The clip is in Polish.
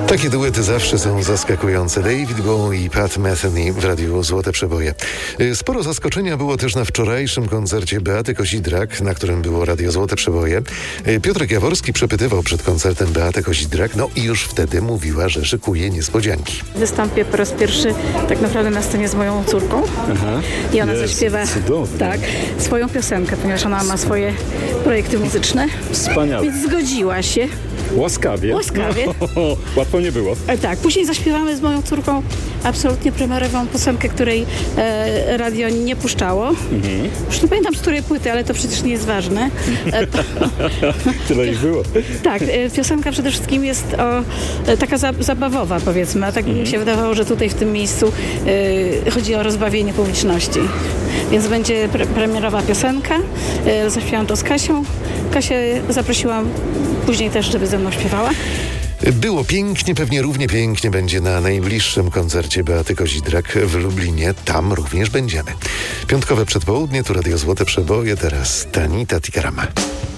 Takie duety zawsze są zaskakujące. David Bowie i Pat Metheny w Radiu Złote Przeboje. Sporo zaskoczenia było też na wczorajszym koncercie Beaty Kozidrak, na którym było Radio Złote Przeboje. Piotrek Jaworski przepytywał przed koncertem Beatę Kozidrak, no i już wtedy mówiła, że szykuje niespodzianki. Wystąpię po raz pierwszy tak naprawdę na scenie z moją córką. Aha. I ona zaśpiewa swoją piosenkę, ponieważ ona ma swoje projekty muzyczne. Wspaniale. Więc zgodziła się. Łaskawie. Łatwo nie było. Tak, później zaśpiewamy z moją córką absolutnie premierową piosenkę, której radio nie puszczało. Już nie pamiętam, z której płyty, ale to przecież nie jest ważne. Tyle ich było. Tak, piosenka przede wszystkim jest taka zabawowa, powiedzmy. A tak mi się wydawało, że tutaj w tym miejscu chodzi o rozbawienie publiczności. Więc będzie premierowa piosenka. Zaśpiewam to z Kasią. Kasię zaprosiłam później też, żeby ze mną śpiewała. Było pięknie, pewnie równie pięknie będzie na najbliższym koncercie Beaty Kozidrak w Lublinie. Tam również będziemy. Piątkowe przedpołudnie, tu Radio Złote Przeboje, teraz Tanita Tikarama.